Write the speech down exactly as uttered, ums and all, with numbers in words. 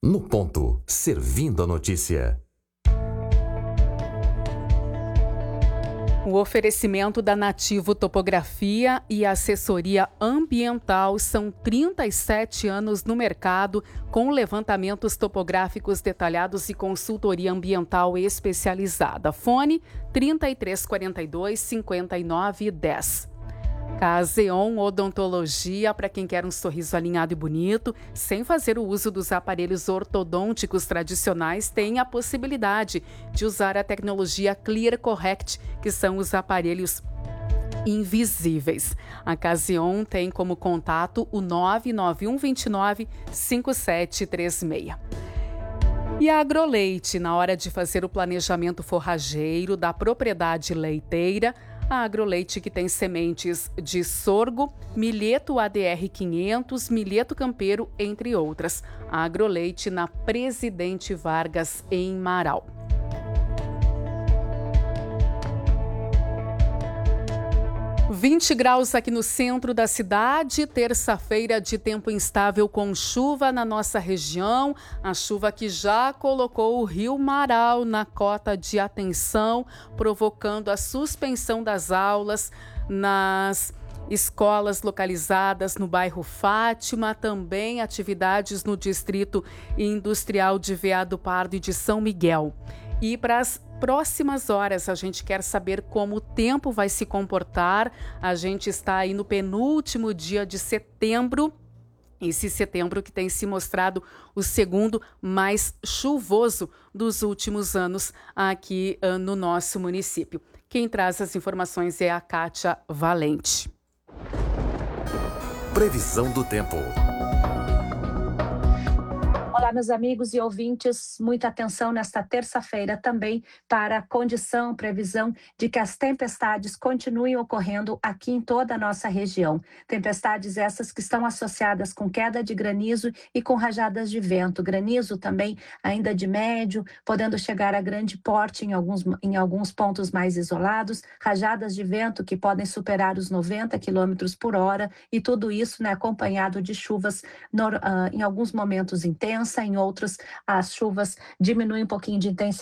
No ponto, servindo a notícia. O oferecimento da Nativo Topografia e Assessoria Ambiental são trinta e sete anos no mercado, com levantamentos topográficos detalhados e consultoria ambiental especializada. Fone trinta e três quarenta e dois, cinquenta e nove dez. Caseon Odontologia, para quem quer um sorriso alinhado e bonito, sem fazer o uso dos aparelhos ortodônticos tradicionais, tem a possibilidade de usar a tecnologia Clear Correct, que são os aparelhos invisíveis. A Caseon tem como contato o nove nove um dois nove, cinco sete três seis. E a Agroleite, na hora de fazer o planejamento forrageiro da propriedade leiteira, a Agroleite, que tem sementes de sorgo, milheto A D R quinhentos, milheto campeiro, entre outras. A Agroleite na Presidente Vargas, em Marau. vinte graus aqui no centro da cidade, terça-feira de tempo instável com chuva na nossa região. A chuva que já colocou o Rio Marau na cota de atenção, provocando a suspensão das aulas nas escolas localizadas no bairro Fátima, também atividades no Distrito Industrial de Veado Pardo e de São Miguel. E para as próximas horas, a gente quer saber como o tempo vai se comportar. A gente está aí no penúltimo dia de setembro. Esse setembro que tem se mostrado o segundo mais chuvoso dos últimos anos aqui uh, no nosso município. Quem traz as informações é a Kátia Valente. Previsão do tempo. Olá, meus amigos e ouvintes, muita atenção nesta terça-feira também para a condição, previsão de que as tempestades continuem ocorrendo aqui em toda a nossa região. Tempestades essas que estão associadas com queda de granizo e com rajadas de vento. Granizo também ainda de médio, podendo chegar a grande porte em alguns, em alguns pontos mais isolados, rajadas de vento que podem superar os noventa quilômetros por hora e tudo isso, né, acompanhado de chuvas no, uh, em alguns momentos intensas. Em outros, as chuvas diminuem um pouquinho de intensidade